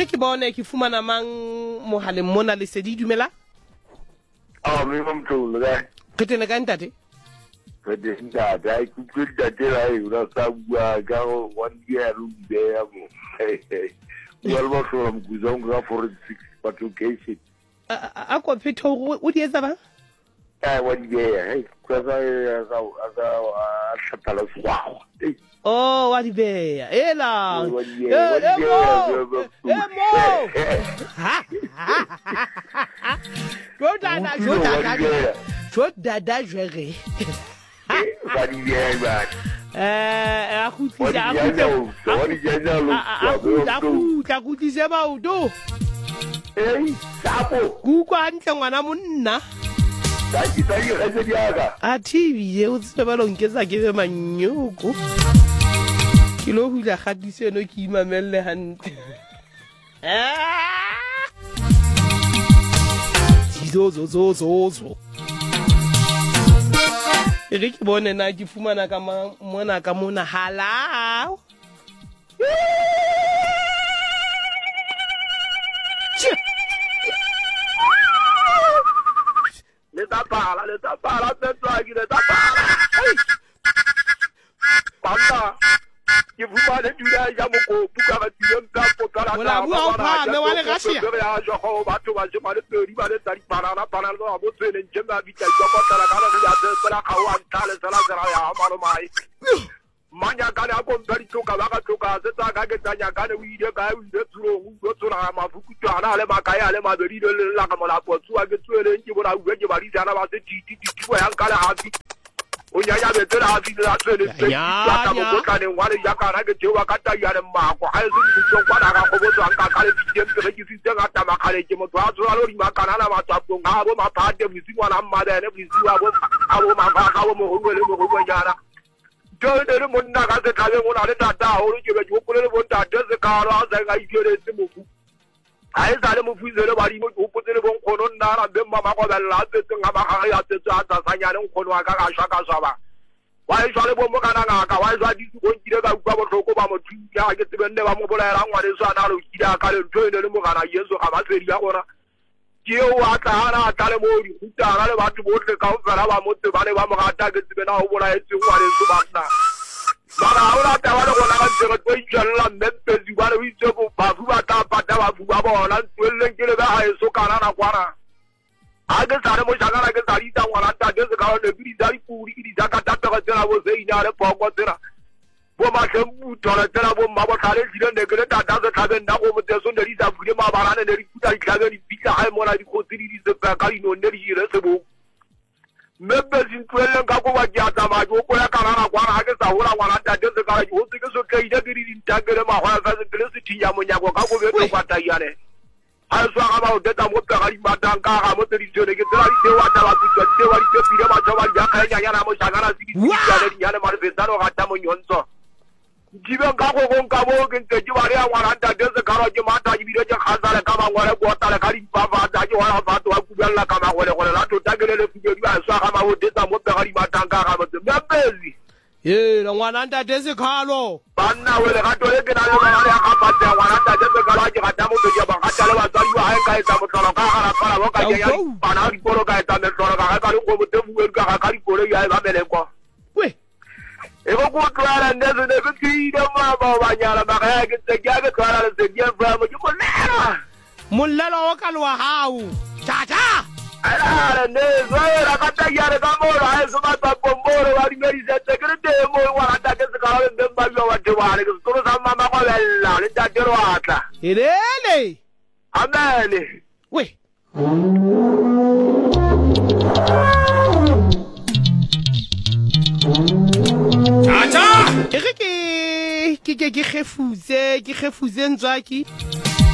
re ke bone ke fumana mang mohaleng mona le sedi dumela mi mamtolo ga ke tene ka ntate ke dinda dai ku dinda dela e una sa bua ga one year be ya mo well what from Guzonga forensic pathology a ko phetho o di etsa ba one year hey kwaza aga tlhatala swa oh wa di beya ela dada jere a kutlise baoto kukwa hantle ngwana monna a thibile o tsebe ba lonketsa ke be manyoko ke lo hula kgatiseno ke imamelle hantle zizozozozo re ke bone na ke fumana ka mona halao le tapala petwaki le tapala banda ke fumane dula ya mokopu ka ba dile mkapo kala wala bua pa me wale gasia ya jo go batho ba je male pedi ba le tsari parana lo bo tsene njemba bitsa jo ko tala kana ya de para khawa ntale sala ya malo mai manya kana ko mbari toka ba ka toka se ta ka ke tanya kana wi de ka wi de tsuro go tsura ma fuku tsana le makaya le mabedi le la ka mola po tsua ke tswele nki bona u je bari jana ba se titi bo ya kala hafi o nya ya be tera hafi la tswele ya ka mo ka ne wale ya kana ke jewa ka ta ya le ma ko ha se di tsong kwa ka go bo tswa ka ka le di ke ke se ga ta ma kale ke mo tswa tswa lo ri ma kana na ma tswa ko ga bo ma pa de mi si wa na ma de ne bi si wa bo abo ma ba ka bo mo ho le mo go nyana Jole monna ga se tlabe mona le tata o re ke be go pole le bonta de se ka ra sa ga idiole se mofu ai sa le mofu ze le bari mo go potele bon kono na ra be mama ko bella se nga ba ga ya se tsa sa nya le kono ga ga sha ka swa ba wa e jole bo mo kana ga wa jwa di go nkile ga kwa botlhoko ba mo thu ya ke tsebenne ba mo bolela ngwa le swa na lo kida ka le jole le mo kana yeso ga ba tseri ya gona ke o atana tale mo di hutara le batho botle ka o fela ba motse ba le ba mo gata ke tsebena o bola etse ngwa le so batna bara ora ta ba go la ga tsego to itjalla mpe di ba le itse go ba fu ba ta pata ba fu ba bona tswelle ke le ba ha eso kana na kwana a ke sare mo shaka ke sari ta ngwana ta ke se ka le bi di puri di ka ta ta ga tsela bo se ina le poko tsela bo ma tlembu tola tsela bo ma bo tlale di ne ke le ta ta se tlhabe nna go mo tseso ne di sa bule ma barane ne di puta di tlhabe di pita ha mo la di khotsi di se ka ka ino ne di re se bo mebe zintwele ka go ba ja ta ma go ko ya kana na kwana ha ke sa hola ngwana ta ke se ka go se ke so ke ida ke di ntagele ma hwa sa se ke se tinya mo nya go ka go be to kwa ta yane ha so ga ba o deta mo ta ga di matanga ga mo te di tsone ke tsela di te wa ta ba butwa te wa di te pire ba tsa ba ya ka nya nya na mo shaka na si di ya le nya le ma re tsano ga ta mo nyonso jibe ka go nka mo ke ntse ji ba re ngwana ta de se ka ro je mata ji bi re je khaza le ka ba ngwana go ta le ka di ba ba ta ji wa ba to ku bella ka ma go le la to ta ke le fu ke di a so ga ma o deta mo ta ga di matanga ga mo te mbezi ye la ngwana nta de se khalo banna we le ga to le ke na le ba re ga ba ta ngwana ta de se ka la ji ga ta mo be ja ba ga ta le ba tsari wa ha ka e ta mo tlo ka ga ra pa bo ka ya ba na di poro ka e ta me tlo ka ka lu go mo te fu ka ga ka di poro ya ba mele ko we e go go tla ne se ne ke ti de ma ba ba nya la ba ga ke te ya ke tla le se ya fa mo mo na mullalo wa kalwa hau cha cha ala ne zoera ka ta ya re ka mo ra e so ba ta ko mo ra di meri se te ke de mo wa ta ke se ka le de ba yo wa de wa le ko sa ma ma ko bella le ta de ro atla irele amene we Acha! Ke gefuze ntswaki